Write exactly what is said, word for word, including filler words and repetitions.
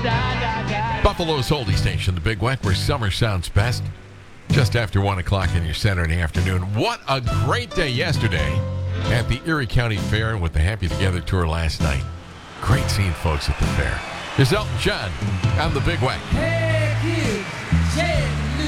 Buffalo's Oldie Station, the Big Wet, where summer sounds best. Just after one o'clock in your Saturday afternoon. What a great day yesterday at the Erie County Fair with the Happy Together Tour last night. Great seeing folks at the fair. Here's Elton John on the Big Wet. Hey, kids.